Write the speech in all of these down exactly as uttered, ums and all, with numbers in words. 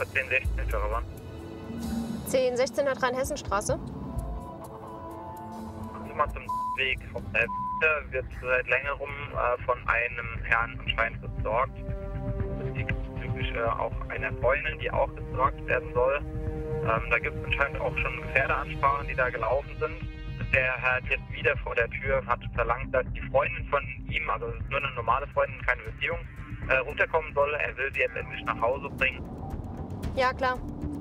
circa zehn, sechzehn Terawatt. zehn, sechzehn Rheinhessenstraße. Also mal zum Weg vom Netz wird seit längerem äh, von einem Herrn anscheinend gesorgt. Bezüglich äh, auch einer Freundin, die auch gesorgt werden soll. Ähm, da gibt es anscheinend auch schon Gefährderansprachen, die da gelaufen sind. Der Herr hat jetzt wieder vor der Tür, hat verlangt, dass die Freundin von ihm, also es ist nur eine normale Freundin, keine Beziehung, äh, runterkommen soll. Er will sie jetzt endlich nach Hause bringen. Ja, klar.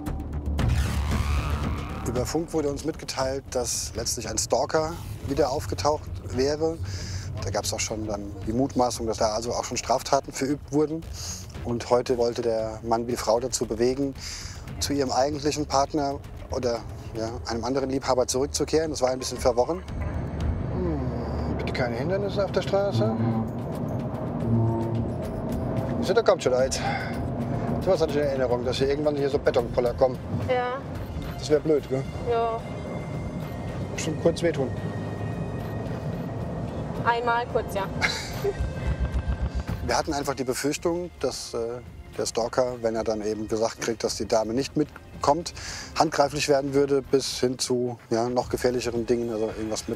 Über Funk wurde uns mitgeteilt, dass letztlich ein Stalker wieder aufgetaucht wäre. Da gab es auch schon dann die Mutmaßung, dass da also auch schon Straftaten verübt wurden. Und heute wollte der Mann die Frau dazu bewegen, zu ihrem eigentlichen Partner oder ja, einem anderen Liebhaber zurückzukehren. Das war ein bisschen verworren. Hm, bitte keine Hindernisse auf der Straße. So, da kommt schon eins. So was hatte ich in Erinnerung, dass hier irgendwann hier so Betonpoller kommen. Ja. Das wäre blöd, gell? Ja. Bestimmt kurz wehtun. Einmal kurz, ja. Wir hatten einfach die Befürchtung, dass äh, der Stalker, wenn er dann eben gesagt kriegt, dass die Dame nicht mitkommt, handgreiflich werden würde bis hin zu ja, noch gefährlicheren Dingen, also irgendwas mit